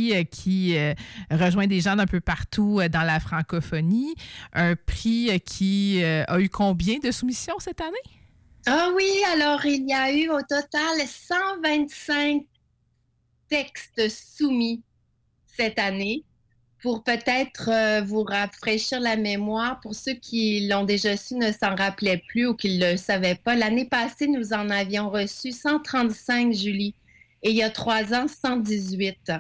prix qui rejoint des gens d'un peu partout dans la francophonie. Un prix qui a eu combien de soumissions cette année? Ah oui, alors il y a eu au total 125 textes soumis cette année. Pour peut-être vous rafraîchir la mémoire, pour ceux qui l'ont déjà su, ne s'en rappelaient plus ou qui ne le savaient pas, l'année passée, nous en avions reçu 135, Julie, et il y a 3 ans, 118.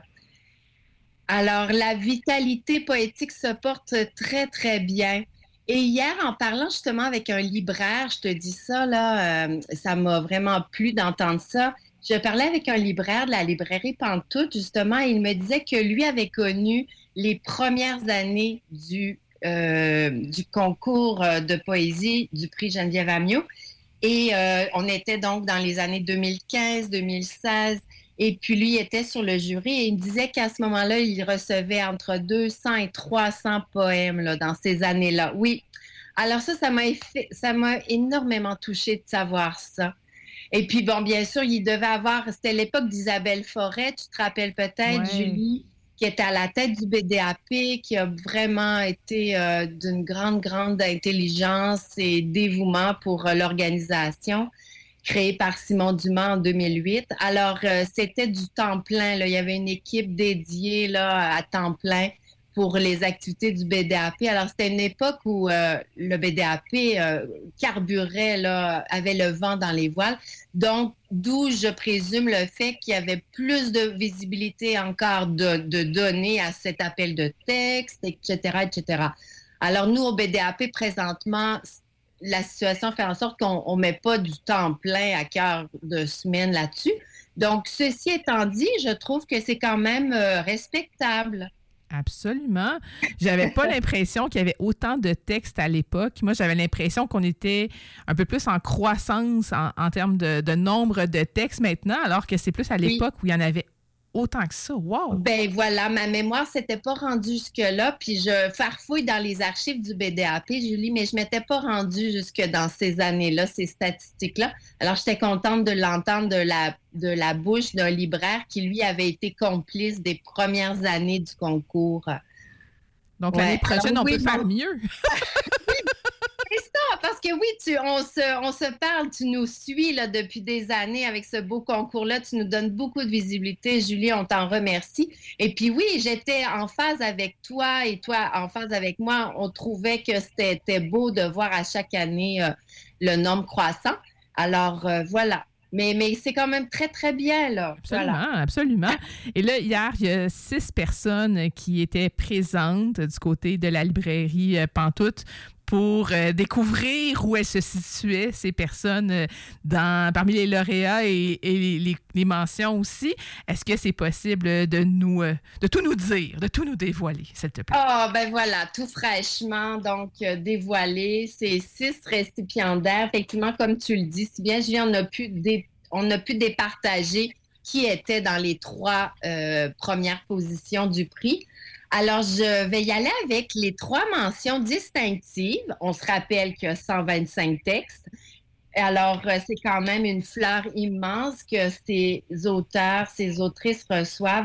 Alors, la vitalité poétique se porte très, très bien. Et hier, en parlant justement avec un libraire, je te dis ça, là, ça m'a vraiment plu d'entendre ça. Je parlais avec un libraire de la librairie Pantoute, justement, et il me disait que lui avait connu les premières années du concours de poésie du prix Geneviève Amiot. Et on était donc dans les années 2015, 2016. Et puis lui était sur le jury et il me disait qu'à ce moment-là, il recevait entre 200 et 300 poèmes là, dans ces années-là. Oui. Alors ça m'a énormément touchée de savoir ça. Et puis, bon, bien sûr, il devait avoir... C'était l'époque d'Isabelle Forêt, tu te rappelles peut-être, Ouais. Julie, qui était à la tête du BDAP, qui a vraiment été d'une grande, grande intelligence et dévouement pour l'organisation, créée par Simon Dumas en 2008. Alors, c'était du temps plein, là. Il y avait une équipe dédiée là, à temps plein pour les activités du BDAP. Alors, c'était une époque où le BDAP carburait, là, avait le vent dans les voiles. Donc, d'où je présume le fait qu'il y avait plus de visibilité encore de données à cet appel de texte, etc., etc. Alors, nous, au BDAP, présentement, la situation fait en sorte qu'on ne met pas du temps plein à cœur de semaine là-dessus. Donc, ceci étant dit, je trouve que c'est quand même respectable. Absolument. J'avais pas l'impression qu'il y avait autant de textes à l'époque. Moi, j'avais l'impression qu'on était un peu plus en croissance en termes de nombre de textes maintenant, alors que c'est plus à l'époque où il y en avait autant que ça. Wow! Ben voilà, ma mémoire s'était pas rendue jusque-là, puis je farfouille dans les archives du BDAP, Julie, mais je m'étais pas rendue jusque dans ces années-là, ces statistiques-là. Alors, j'étais contente de l'entendre de la bouche d'un libraire qui, lui, avait été complice des premières années du concours. Donc, l'année prochaine, on peut faire mieux. C'est ça, parce que oui, on se parle, tu nous suis là, depuis des années avec ce beau concours-là, tu nous donnes beaucoup de visibilité, Julie, on t'en remercie. Et puis oui, j'étais en phase avec toi et toi en phase avec moi, on trouvait que c'était beau de voir à chaque année le nombre croissant. Alors voilà. Mais c'est quand même très, très bien, là. Absolument, voilà. absolument. Et là, hier, il y a 6 personnes qui étaient présentes du côté de la librairie Pantoute pour découvrir où elles se situaient, ces personnes, parmi les lauréats et les mentions aussi. Est-ce que c'est possible de tout nous dire, de tout nous dévoiler, s'il te plaît? Ah, ben voilà, tout fraîchement, donc dévoilé, ces 6 récipiendaires, effectivement, comme tu le dis, si bien Julien, on a pu départager qui étaient dans les 3 premières positions du prix. Alors, je vais y aller avec les 3 mentions distinctives. On se rappelle qu'il y a 125 textes. Alors, c'est quand même une fleur immense que ces auteurs, ces autrices reçoivent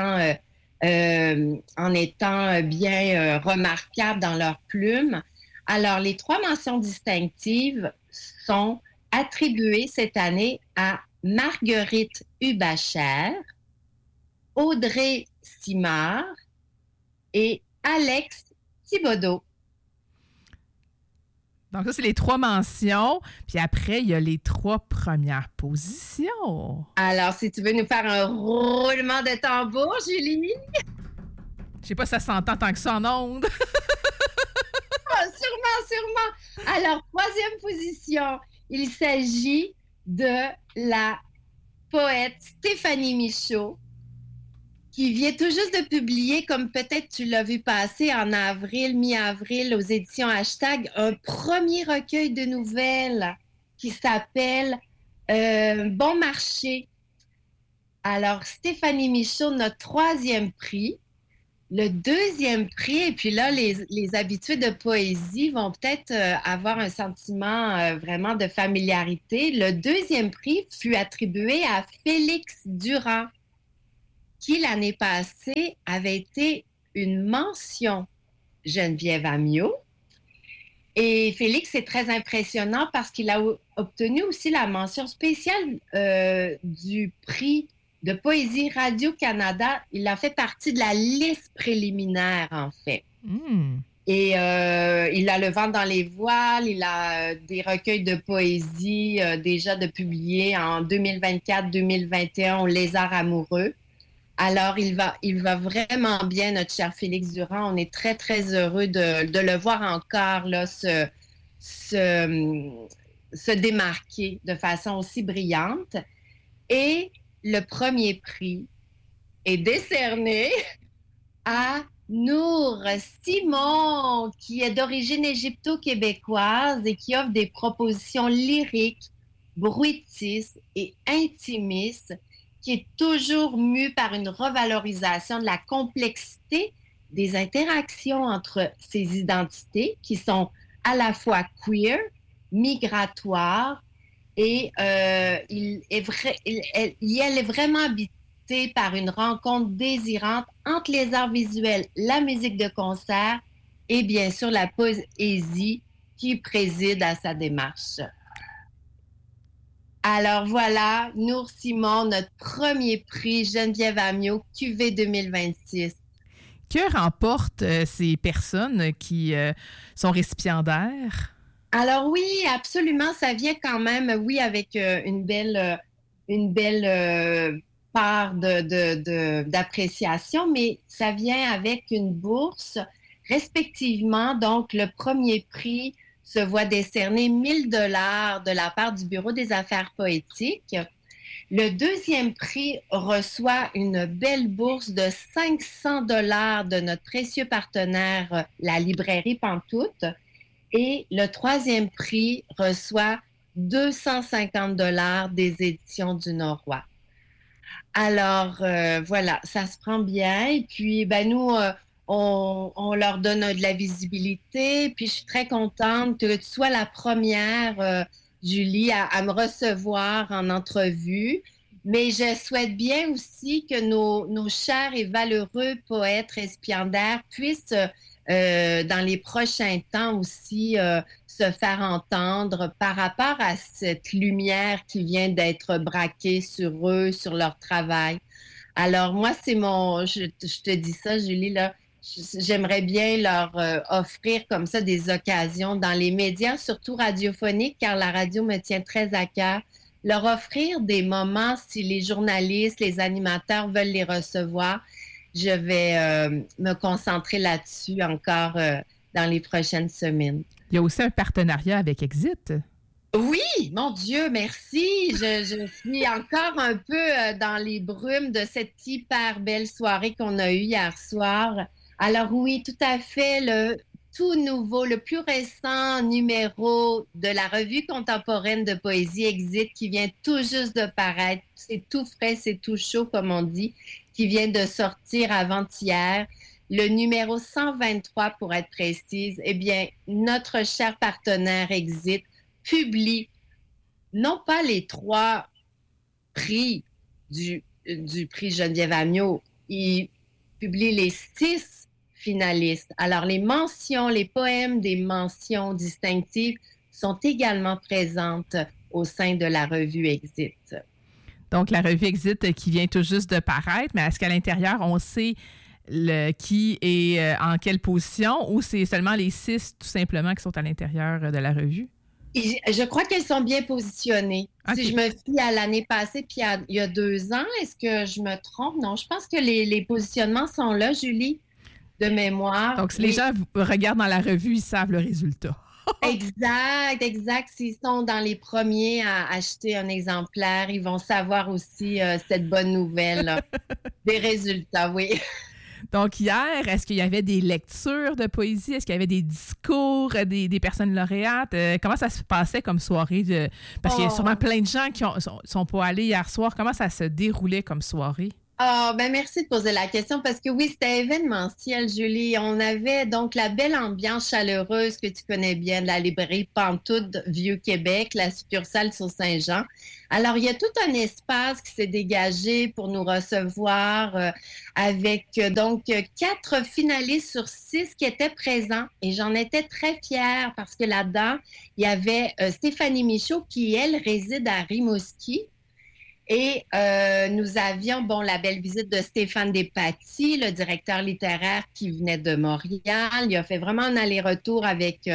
en étant bien remarquables dans leur plume. Alors, les 3 mentions distinctives sont attribuées cette année à Marguerite Hubacher, Audrey Simard et Alex Thibodeau. Donc, ça, c'est les 3 mentions. Puis après, il y a les 3 premières positions. Alors, si tu veux nous faire un roulement de tambour, Julie. Je sais pas si ça s'entend tant que ça en ondes. Sûrement. Alors, 3e position, il s'agit de la poète Stéphanie Michaud, qui vient tout juste de publier, comme peut-être tu l'as vu passer en avril, mi-avril, aux éditions Hashtag, un premier recueil de nouvelles qui s'appelle Bon marché. Alors, Stéphanie Michaud, notre 3e prix. Le 2e prix, et puis là, les habitués de poésie vont peut-être avoir un sentiment vraiment de familiarité. Le 2e prix fut attribué à Félix Durand, qui l'année passée avait été une mention Geneviève Amiot. Et Félix, c'est très impressionnant parce qu'il a obtenu aussi la mention spéciale du prix de poésie Radio-Canada. Il a fait partie de la liste préliminaire, en fait. Et il a Le vent dans les voiles, il a des recueils de poésie déjà de publiés en 2024-2021 au Lézard amoureux. Alors, il va vraiment bien, notre cher Félix Durand. On est très, très heureux de le voir encore là, se démarquer de façon aussi brillante. Et le premier prix est décerné à Nour Simon, qui est d'origine égypto-québécoise et qui offre des propositions lyriques, bruitistes et intimistes, qui est toujours mue par une revalorisation de la complexité des interactions entre ces identités qui sont à la fois queer, migratoires, et elle est vraiment habitée par une rencontre désirante entre les arts visuels, la musique de concert et bien sûr la poésie qui préside à sa démarche. Alors voilà, Nour Simon, notre premier prix Geneviève Amiot, QV 2026. Que remportent ces personnes qui sont récipiendaires? Alors oui, absolument, ça vient quand même, oui, avec une belle part d'appréciation, mais ça vient avec une bourse, respectivement. Donc, le premier prix se voit décerner 1 000 $ de la part du Bureau des affaires poétiques. Le deuxième prix reçoit une belle bourse de 500 $ de notre précieux partenaire, la librairie Pantoute. Et le troisième prix reçoit 250 $ des éditions du Noroît. Alors, voilà, ça se prend bien. Et puis, ben, nous, on leur donne de la visibilité. Puis, je suis très contente que tu sois la première, Julie, à me recevoir en entrevue. Mais je souhaite bien aussi que nos chers et valeureux poètes récipiendaires puissent, dans les prochains temps aussi, se faire entendre par rapport à cette lumière qui vient d'être braquée sur eux, sur leur travail. Alors, moi, je te dis ça, Julie, là, j'aimerais bien leur offrir comme ça des occasions dans les médias, surtout radiophoniques, car la radio me tient très à cœur. Leur offrir des moments, si les journalistes, les animateurs veulent les recevoir, je vais me concentrer là-dessus encore dans les prochaines semaines. Il y a aussi un partenariat avec Exit. Oui, mon Dieu, merci. Je suis encore un peu dans les brumes de cette hyper belle soirée qu'on a eue hier soir. Alors oui, tout à fait, le tout nouveau, le plus récent numéro de la revue contemporaine de poésie Exit qui vient tout juste de paraître. C'est tout frais, c'est tout chaud, comme on dit, qui vient de sortir avant-hier. Le numéro 123, pour être précise, eh bien, notre cher partenaire Exit publie non pas les 3 prix du prix Geneviève Amiot, il publie les 6 finalistes. Alors, les mentions, les poèmes des mentions distinctives sont également présentes au sein de la revue Exit. Donc, la revue Exit qui vient tout juste de paraître, mais est-ce qu'à l'intérieur, on sait qui est en quelle position ou c'est seulement les 6 tout simplement qui sont à l'intérieur de la revue? Et je crois qu'elles sont bien positionnées. Okay. Si je me fie à l'année passée puis il y a 2 ans, est-ce que je me trompe? Non, je pense que les positionnements sont là, Julie, de mémoire. Donc, si les gens regardent dans la revue, ils savent le résultat. Exact. S'ils sont dans les premiers à acheter un exemplaire, ils vont savoir aussi cette bonne nouvelle des résultats, oui. Donc, hier, est-ce qu'il y avait des lectures de poésie? Est-ce qu'il y avait des discours des personnes lauréates? Comment ça se passait comme soirée? Parce qu'il y a sûrement plein de gens qui sont pas allés hier soir. Comment ça se déroulait comme soirée? Ah, ben merci de poser la question parce que oui, c'était événementiel, Julie. On avait donc la belle ambiance chaleureuse que tu connais bien de la librairie Pantoute Vieux-Québec, la succursale sur Saint-Jean. Alors, il y a tout un espace qui s'est dégagé pour nous recevoir avec donc 4 finalistes sur 6 qui étaient présents et j'en étais très fière parce que là-dedans, il y avait Stéphanie Michaud qui, elle, réside à Rimouski. Et nous avions, bon, la belle visite de Stéphane Despatie, le directeur littéraire qui venait de Montréal. Il a fait vraiment un aller-retour avec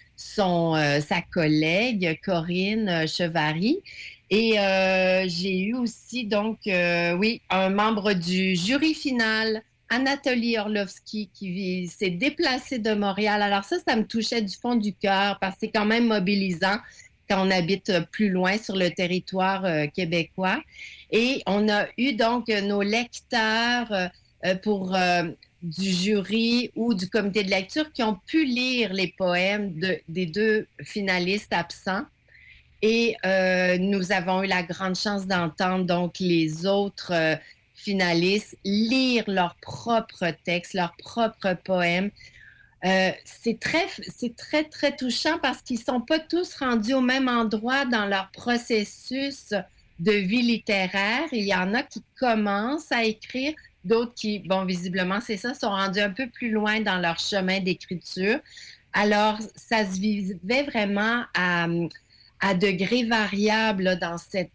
sa collègue Corinne Chevary. Et j'ai eu aussi, donc, oui, un membre du jury final, Anatoly Orlovski, qui s'est déplacé de Montréal. Alors ça me touchait du fond du cœur parce que c'est quand même mobilisant quand on habite plus loin sur le territoire québécois. Et on a eu donc nos lecteurs pour du jury ou du comité de lecture qui ont pu lire les poèmes des 2 finalistes absents. Et nous avons eu la grande chance d'entendre donc les autres finalistes lire leurs propres textes, leurs propres poèmes. C'est très, très touchant parce qu'ils ne sont pas tous rendus au même endroit dans leur processus de vie littéraire. Il y en a qui commencent à écrire, d'autres qui, bon, visiblement, c'est ça, sont rendus un peu plus loin dans leur chemin d'écriture. Alors, ça se vivait vraiment à degrés variables là,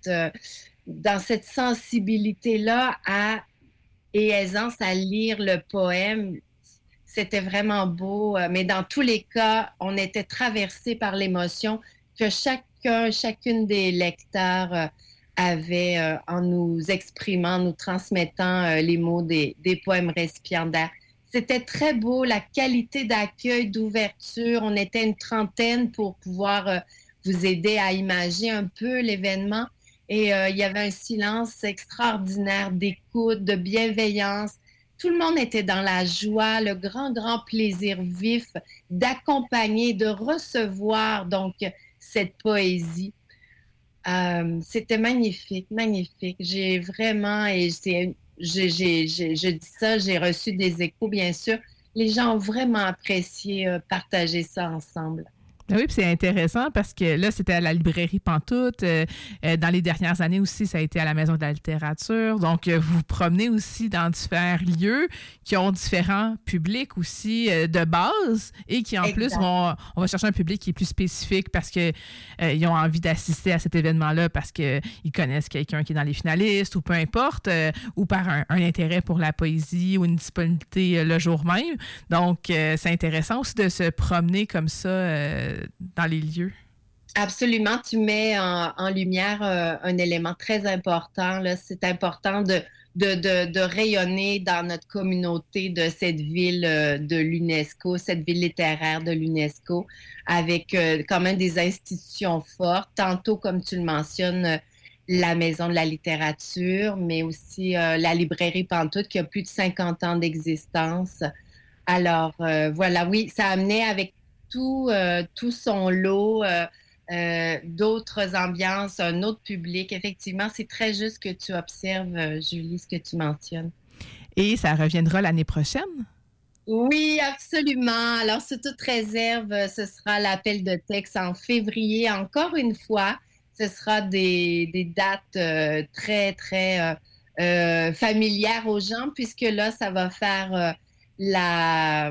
dans cette sensibilité-là et aisance à lire le poème. C'était vraiment beau, mais dans tous les cas, on était traversé par l'émotion que chacune des lecteurs avait en nous exprimant, nous transmettant les mots des poèmes récipiendaires. C'était très beau, la qualité d'accueil, d'ouverture. On était une trentaine pour pouvoir vous aider à imaginer un peu l'événement. Et il y avait un silence extraordinaire d'écoute, de bienveillance. Tout le monde était dans la joie, le grand, grand plaisir vif d'accompagner, de recevoir donc cette poésie. C'était magnifique, magnifique. J'ai vraiment, et je dis ça, j'ai reçu des échos, bien sûr. Les gens ont vraiment apprécié partager ça ensemble. Oui, puis c'est intéressant parce que là, c'était à la librairie Pantoute. Dans les dernières années aussi, ça a été à la Maison de la littérature. Donc, vous vous promenez aussi dans différents lieux qui ont différents publics aussi de base et qui, en plus, on va chercher un public qui est plus spécifique parce qu'ils ont envie d'assister à cet événement-là parce qu'ils connaissent quelqu'un qui est dans les finalistes ou peu importe, ou par un intérêt pour la poésie ou une disponibilité le jour même. Donc, c'est intéressant aussi de se promener comme ça dans les lieux. Absolument, tu mets en lumière un élément très important. Là. C'est important de rayonner dans notre communauté de cette ville de l'UNESCO, cette ville littéraire de l'UNESCO, avec quand même des institutions fortes. Tantôt, comme tu le mentionnes, la Maison de la littérature, mais aussi la librairie Pantoute qui a plus de 50 ans d'existence. Alors, voilà, oui, ça amenait avec tout son lot, d'autres ambiances, un autre public. Effectivement, c'est très juste que tu observes, Julie, ce que tu mentionnes. Et ça reviendra l'année prochaine? Oui, absolument. Alors, sous toute réserve, ce sera l'appel de texte en février. Encore une fois, ce sera des dates très, très familières aux gens, puisque là, ça va faire la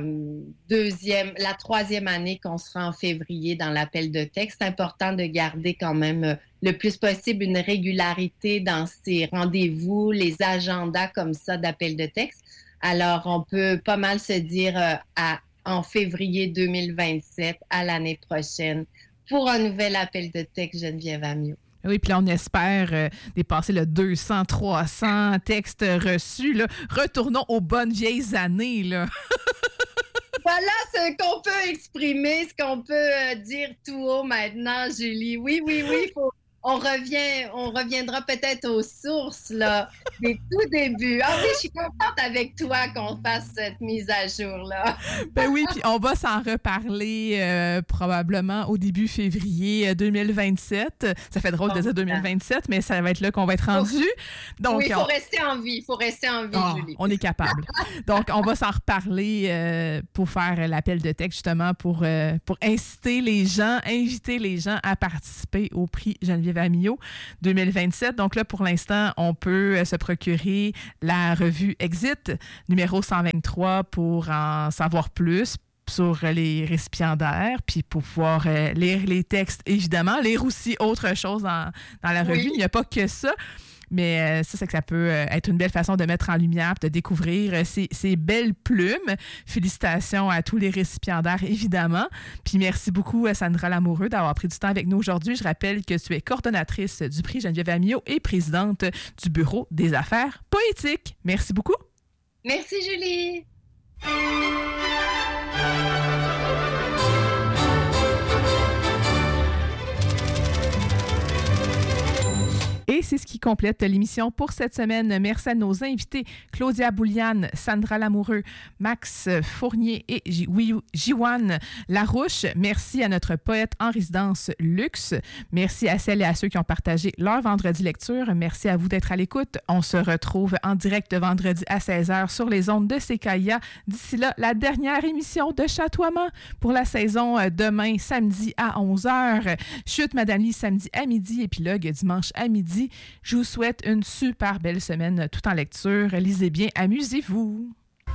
3e année qu'on sera en février dans l'appel de texte. C'est important de garder quand même le plus possible une régularité dans ces rendez-vous, les agendas comme ça d'appel de texte. Alors, on peut pas mal se dire en février 2027, à l'année prochaine, pour un nouvel appel de texte Geneviève Amiot. Oui, puis là, on espère dépasser le 200, 300 textes reçus. Là. Retournons aux bonnes vieilles années, là. Voilà ce qu'on peut exprimer, ce qu'on peut dire tout haut maintenant, Julie. Oui, on reviendra peut-être aux sources là, des tout débuts. Ah oui, je suis contente avec toi qu'on fasse cette mise à jour-là. Ben oui, puis on va s'en reparler probablement au début février 2027. Ça fait drôle de dire 2027, mais ça va être là qu'on va être rendu. Donc, oui, il faut rester en vie. Julie. On est capable. Donc, on va s'en reparler pour faire l'appel de texte, justement, pour inviter les gens à participer au prix Geneviève Amillot 2027. Donc là, pour l'instant, on peut se procurer la revue Exit, numéro 123, pour en savoir plus sur les récipiendaires, puis pour pouvoir lire les textes, évidemment, lire aussi autre chose dans la revue. Oui. Il n'y a pas que ça. Mais ça, c'est que ça peut être une belle façon de mettre en lumière, de découvrir ces belles plumes. Félicitations à tous les récipiendaires, évidemment. Puis merci beaucoup à Sandra Lamoureux d'avoir pris du temps avec nous aujourd'hui. Je rappelle que tu es coordonnatrice du prix Geneviève Amillot et présidente du Bureau des affaires poétiques. Merci beaucoup. Merci, Julie. Et c'est ce qui complète l'émission pour cette semaine. Merci à nos invités Claudia Bouliane, Sandra Lamoureux, Max Fournier et Jiwan Larouche. Merci à notre poète en résidence Luxe. Merci à celles et à ceux qui ont partagé leur vendredi lecture. Merci à vous d'être à l'écoute. On se retrouve en direct vendredi à 16h sur les ondes de CKIA. D'ici là, la dernière émission de Chatoiement pour la saison demain, samedi à 11h. Chute Madame Lee samedi à midi, épilogue dimanche à midi. Je vous souhaite une super belle semaine tout en lecture. Lisez bien, amusez-vous.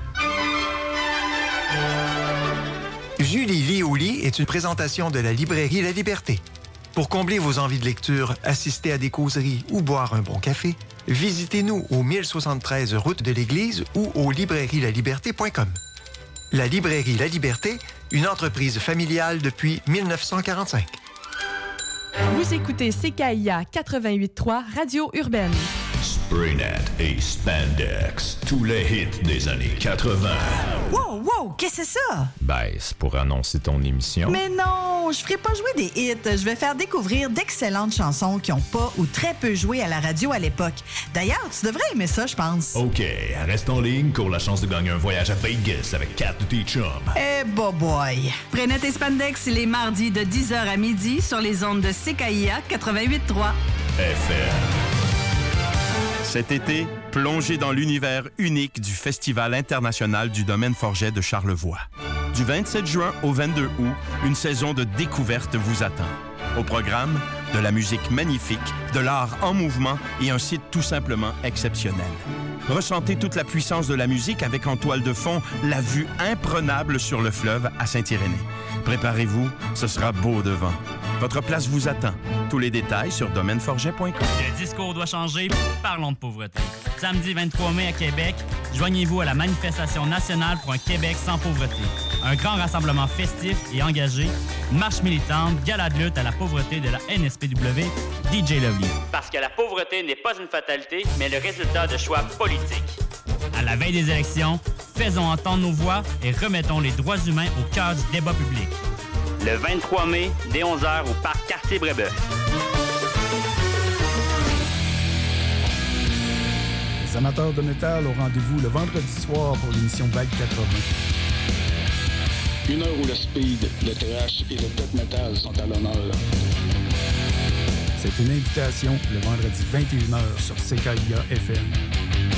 Julie lit ou lit est une présentation de la librairie La Liberté. Pour combler vos envies de lecture, assister à des causeries ou boire un bon café, visitez-nous au 1073 route de l'Église ou au librairielaliberté.com. La librairie La Liberté, une entreprise familiale depuis 1945. Vous écoutez CKIA 88.3 Radio Urbaine. Spraynet et Spandex, tous les hits des années 80. Wow, qu'est-ce que c'est ça? Ben, c'est pour annoncer ton émission. Mais non, je ferai pas jouer des hits. Je vais faire découvrir d'excellentes chansons qui ont pas ou très peu joué à la radio à l'époque. D'ailleurs, tu devrais aimer ça, je pense. OK, reste en ligne, cours la chance de gagner un voyage à Vegas avec 4 de tes chums. Eh, boy. Spraynet et Spandex, les mardis de 10h à midi sur les ondes de CKIA 88.3 FM. Cet été, plongez dans l'univers unique du Festival international du domaine Forget de Charlevoix. Du 27 juin au 22 août, une saison de découverte vous attend. Au programme, de la musique magnifique, de l'art en mouvement et un site tout simplement exceptionnel. Ressentez toute la puissance de la musique avec en toile de fond la vue imprenable sur le fleuve à Saint-Irénée. Préparez-vous, ce sera beau devant. Votre place vous attend. Tous les détails sur domaineforget.com. Le discours doit changer, parlons de pauvreté. Samedi 23 mai à Québec, joignez-vous à la manifestation nationale pour un Québec sans pauvreté. Un grand rassemblement festif et engagé, une marche militante, gala de lutte à la pauvreté de la NSPW, DJ Lovely. Parce que la pauvreté n'est pas une fatalité, mais le résultat de choix politiques. À la veille des élections, faisons entendre nos voix et remettons les droits humains au cœur du débat public. Le 23 mai, dès 11h au parc Cartier-Brébeuf. Les amateurs de métal au rendez-vous le vendredi soir pour l'émission Vague 80. Une heure où le speed, le thrash et le death metal sont à l'honneur. C'est une invitation le vendredi 21h sur CKIA FM.